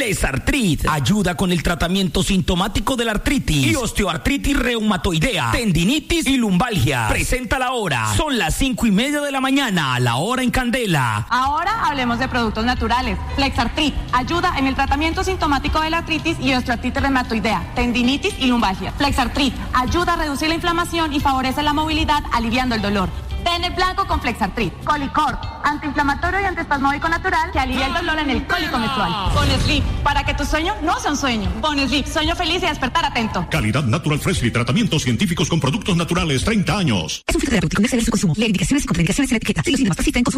Flexartrit ayuda con el tratamiento sintomático de la artritis y osteoartritis reumatoidea, tendinitis y lumbalgia. Presenta la hora. Son las 5:30 de la mañana, la hora en Candela. Ahora hablemos de productos naturales. Flexartrit ayuda en el tratamiento sintomático de la artritis y osteoartritis reumatoidea, tendinitis y lumbalgia. Flexartrit ayuda a reducir la inflamación y favorece la movilidad, aliviando el dolor. Ten el blanco con Flexartrit. Colicor, antiinflamatorio y antiespasmódico natural que alivia el dolor en el cólico menstrual. Con Sleep, para que tu sueño no sea un sueño. Con Sleep, sueño feliz y despertar atento. Calidad Natural Freshly, tratamientos científicos con productos naturales, 30 años. Es un filtro terapéutico, no exceder su consumo. Lee indicaciones y contraindicaciones en la etiqueta. Si los síntomas persisten,